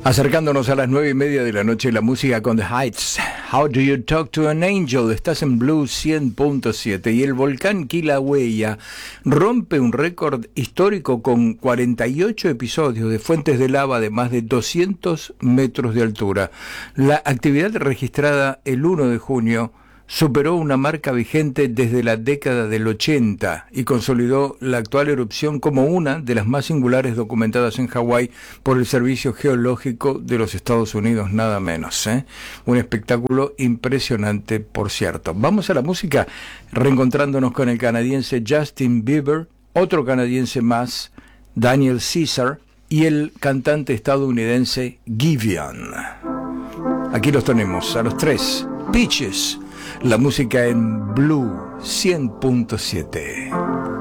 Acercándonos a las 9:30 de la noche, la música con The Heights. How Do You Talk to an Angel? Estás en Blues 100.7 y el volcán Kilauea rompe un récord histórico con 48 episodios de fuentes de lava de más de 200 metros de altura. La actividad registrada el 1 de junio superó una marca vigente desde la década del 80 y consolidó la actual erupción como una de las más singulares documentadas en Hawái por el Servicio Geológico de los Estados Unidos, nada menos, ¿eh? Un espectáculo impresionante, por cierto. Vamos a la música, reencontrándonos con el canadiense Justin Bieber, otro canadiense más, Daniel Caesar, y el cantante estadounidense Giveon. Aquí los tenemos, a los tres, Peaches. La música en Blue 100.7.